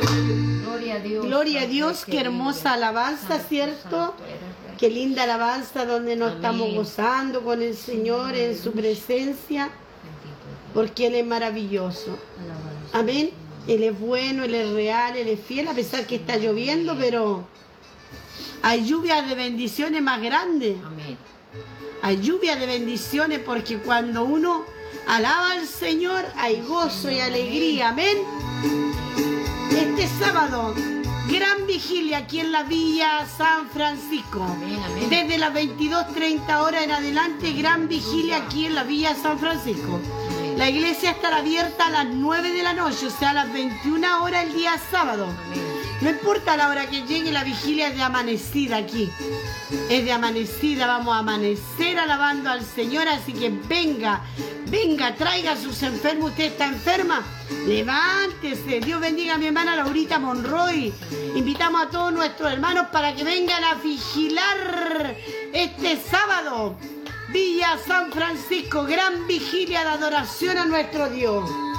Gloria a Dios. Gloria a Dios, qué hermosa alabanza, ¿cierto? Qué linda alabanza donde nos estamos gozando con el Señor en su presencia, porque Él es maravilloso. Amén. Él es bueno, Él es real, Él es fiel, a pesar que está lloviendo, pero hay lluvias de bendiciones más grandes. Amén. Hay lluvia de bendiciones porque cuando uno alaba al Señor hay gozo y alegría. Amén. Este sábado, gran vigilia aquí en la Villa San Francisco. Amén, amén. Desde las 22:30 horas en adelante, gran vigilia aquí en la Villa San Francisco. Amén. La iglesia estará abierta a las 9 de la noche, o sea, a las 21 horas el día sábado. Amén. No importa la hora que llegue, la vigilia es de amanecida aquí. Es de amanecida, vamos a amanecer alabando al Señor, así que venga, traiga a sus enfermos. ¿Usted está enferma? Levántese. Dios bendiga a mi hermana Laurita Monroy. Invitamos a todos nuestros hermanos para que vengan a vigilar este sábado. Villa San Francisco, gran vigilia de adoración a nuestro Dios.